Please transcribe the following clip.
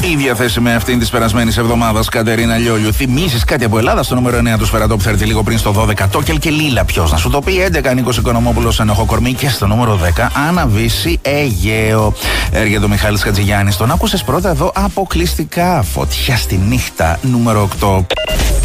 Η διαθέσιμη αυτή τη περασμένη εβδομάδα Κατερίνα Λιόλιου. Θυμίζεις κάτι από Ελλάδα στο νούμερο 9 του Σφαιραντό που θα έρθει λίγο πριν στο 12. Τόκελ και Λίλα. Ποιος να σου το πει? 11 Νίκος Οικονομόπουλος Ενοχό Κορμί. Και στο νούμερο 10 Άννα Βύση Αιγαίο. Έρχεται ο Μιχάλης Χατζηγιάννης. Τον άκουσες πρώτα εδώ αποκλειστικά. Φωτιά στη νύχτα. Νούμερο 8.